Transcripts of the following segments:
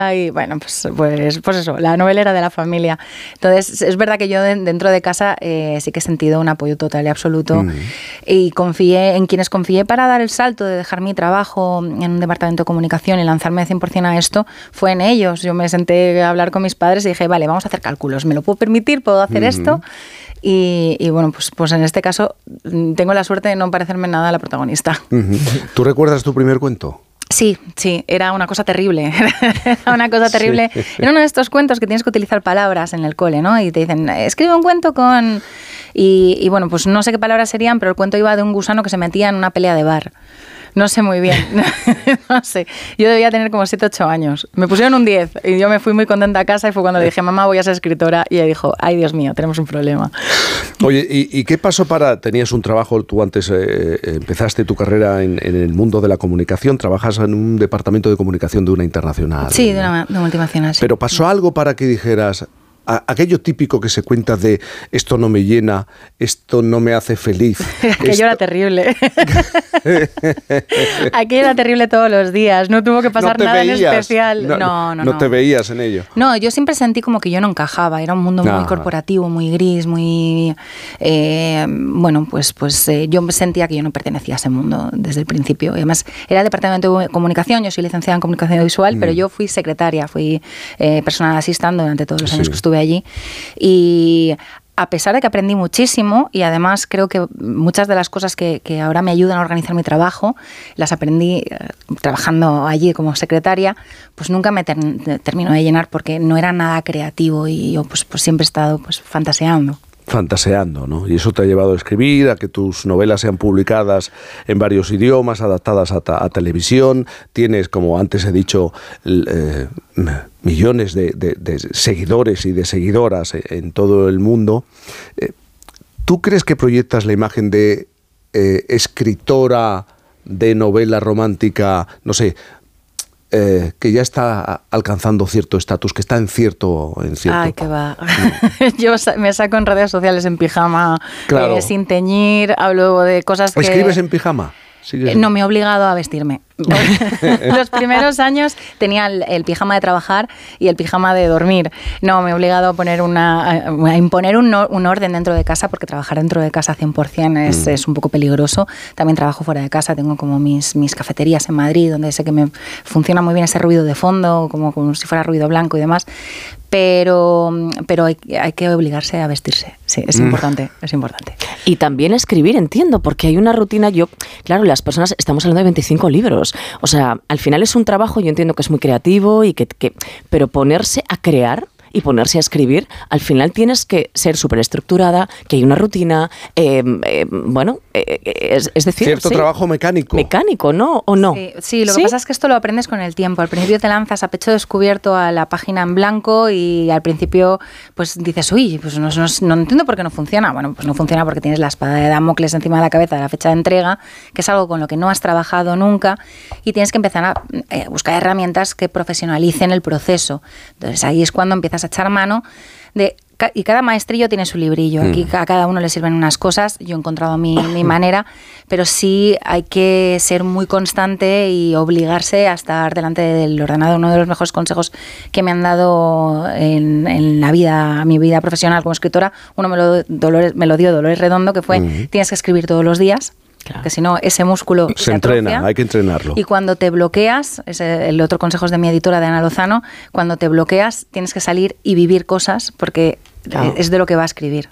y bueno, pues eso, la novelera de la familia. Entonces, es verdad que yo dentro de casa sí que he sentido un apoyo total y absoluto y confié en quienes confié para dar el salto de dejar mi trabajo en un departamento de comunicación y lanzarme 100% a esto, fue en ellos. Yo me senté a hablar con mis padres y dije, vale, vamos a hacer cálculos, ¿me lo puedo permitir? ¿Puedo hacer esto? Y bueno, pues en este caso tengo la suerte de no parecerme nada a la protagonista. ¿Tú recuerdas tu primer cuento? Sí, era una cosa terrible. Era una cosa terrible. Sí. Era uno de estos cuentos que tienes que utilizar palabras en el cole, ¿no? Y te dicen, escribe un cuento con... Y bueno, pues no sé qué palabras serían, pero el cuento iba de un gusano que se metía en una pelea de bar. No sé muy bien, no sé. Yo debía tener como 7, 8 años. Me pusieron un 10 y yo me fui muy contenta a casa y fue cuando le dije, mamá, voy a ser escritora. Y ella dijo, ay, Dios mío, tenemos un problema. Oye, ¿y qué pasó tenías un trabajo, tú antes empezaste tu carrera en el mundo de la comunicación, trabajas en un departamento de comunicación de una internacional? Sí, de una multinacional, sí. Pero ¿pasó algo para que dijeras... aquello típico que se cuenta de esto no me llena, esto no me hace feliz? Aquello era terrible. Aquello era terrible todos los días. No tuvo que pasar nada en especial. No te veías en ello. No, yo siempre sentí como que yo no encajaba. Era un mundo muy corporativo, muy gris, muy... bueno, pues yo sentía que yo no pertenecía a ese mundo desde el principio. Y además, era departamento de comunicación. Yo soy licenciada en comunicación audiovisual, pero yo fui secretaria, fui personal assistant durante todos los años que estuve allí, y a pesar de que aprendí muchísimo y además creo que muchas de las cosas que ahora me ayudan a organizar mi trabajo las aprendí trabajando allí como secretaria, pues nunca me terminó de llenar porque no era nada creativo y yo pues siempre he estado fantaseando. Fantaseando, ¿no? Y eso te ha llevado a escribir, a que tus novelas sean publicadas en varios idiomas, adaptadas a televisión. Tienes, como antes he dicho, millones de seguidores y de seguidoras en todo el mundo. ¿Tú crees que proyectas la imagen de escritora de novela romántica, no sé, que ya está alcanzando cierto estatus, que está en cierto... Ay, qué va. Yo me saco en redes sociales en pijama, sin teñir, hablo de cosas que... ¿Escribes en pijama? No, me he obligado a vestirme. Los primeros años tenía el pijama de trabajar y el pijama de dormir. No, me he obligado a poner a imponer un orden dentro de casa, porque trabajar dentro de casa 100% es un poco peligroso. También trabajo fuera de casa, tengo como mis cafeterías en Madrid, donde sé que me funciona muy bien ese ruido de fondo, como si fuera ruido blanco y demás. Pero hay que obligarse a vestirse. Sí, es importante, es importante. Y también escribir, entiendo, porque hay una rutina. Claro, las personas, estamos hablando de 25 libros. O sea, al final es un trabajo, yo entiendo que es muy creativo, pero ponerse a crear y ponerse a escribir, al final tienes que ser súper estructurada, que hay una rutina, es decir... Cierto trabajo mecánico. Mecánico, ¿no? ¿O no? Sí, lo que pasa es que esto lo aprendes con el tiempo. Al principio te lanzas a pecho descubierto a la página en blanco y al principio pues dices, uy, pues no entiendo por qué no funciona. Bueno, pues no funciona porque tienes la espada de Damocles encima de la cabeza de la fecha de entrega, que es algo con lo que no has trabajado nunca, y tienes que empezar a buscar herramientas que profesionalicen el proceso. Entonces ahí es cuando empiezas a echar mano y cada maestrillo tiene su librillo. Aquí a cada uno le sirven unas cosas. Yo he encontrado mi manera, pero sí hay que ser muy constante y obligarse a estar delante del ordenador. Uno de los mejores consejos que me han dado en la vida, mi vida profesional como escritora, uno me lo dio Dolores Redondo, que fue tienes que escribir todos los días. Claro. Que si no, ese músculo se entrena, hay que entrenarlo. Y cuando te bloqueas, el otro consejo es de mi editora, de Ana Lozano, cuando te bloqueas tienes que salir y vivir cosas porque es de lo que va a escribir.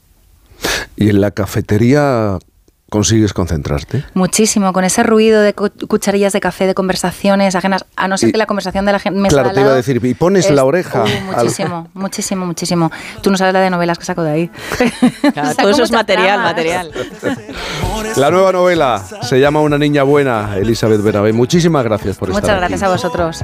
¿Y en la cafetería consigues concentrarte? Muchísimo, con ese ruido de cucharillas de café, de conversaciones ajenas, a no ser que la conversación de la gente me Claro, te iba a decir, y pones la oreja. Muchísimo. Tú no sabes la de novelas que saco de ahí. Claro, todo eso es material. La nueva novela se llama Una niña buena, Elizabeth Benavent. Muchísimas gracias por estar aquí. Muchas gracias a vosotros.